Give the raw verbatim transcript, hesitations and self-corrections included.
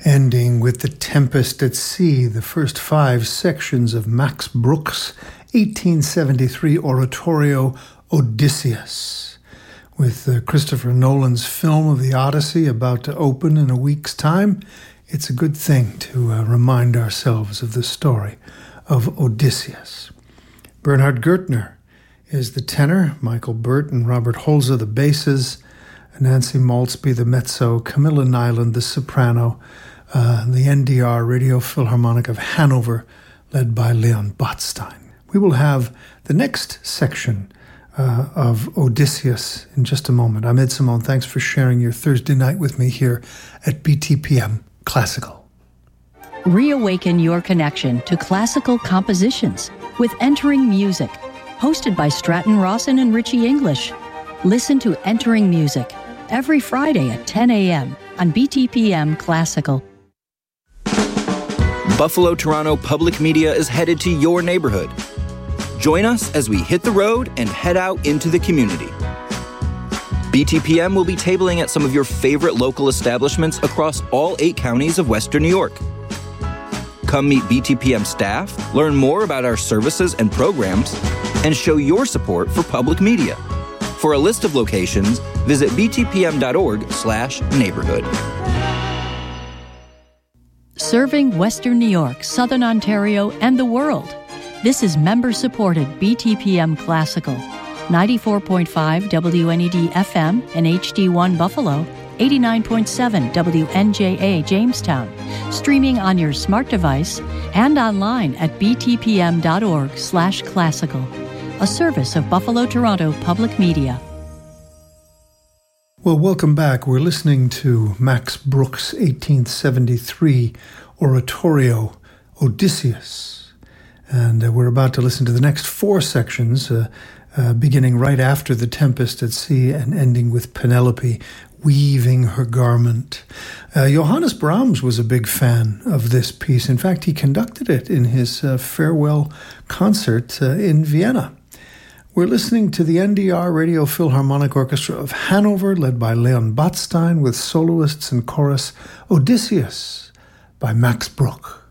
ending with The Tempest at Sea, the first five sections of Max Bruch's eighteen seventy-three oratorio Odysseus. With uh, Christopher Nolan's film of the Odyssey about to open in a week's time, it's a good thing to uh, remind ourselves of the story of Odysseus. Bernhard Gertner is the tenor, Michael Burt and Robert Holzer the basses, Nancy Maltzby the mezzo, Camilla Nyland the soprano, uh, the N D R Radio Philharmonic of Hanover, led by Leon Botstein. We will have the next section uh, of Odysseus in just a moment. I'm Ed Simone. Thanks for sharing your Thursday night with me here at B T P M Classical. Reawaken your connection to classical compositions with Entering Music, hosted by Stratton Rawson and Richie English. Listen to Entering Music every Friday at ten a.m. on B T P M Classical. Buffalo Toronto Public Media is headed to your neighborhood. Join us as we hit the road and head out into the community. B T P M will be tabling at some of your favorite local establishments across all eight counties of Western New York. Come meet B T P M staff, learn more about our services and programs, and show your support for public media. For a list of locations, visit b t p m dot org slash neighborhood. Serving Western New York, Southern Ontario, and the world. This is member-supported B T P M Classical. ninety-four point five W N E D F M and H D one Buffalo, eighty-nine point seven W N J A Jamestown, streaming on your smart device and online at b t p m dot org slash classical, a service of Buffalo Toronto Public Media. Well, welcome back. We're listening to Max Bruch's eighteen seventy-three oratorio Odysseus, and uh, we're about to listen to the next four sections, uh, uh, beginning right after The Tempest at Sea and ending with Penelope weaving her garment. Uh, Johannes Brahms was a big fan of this piece. In fact, he conducted it in his uh, farewell concert uh, in Vienna. We're listening to the N D R Radio Philharmonic Orchestra of Hanover, led by Leon Botstein, with soloists and chorus Odysseus by Max Bruch.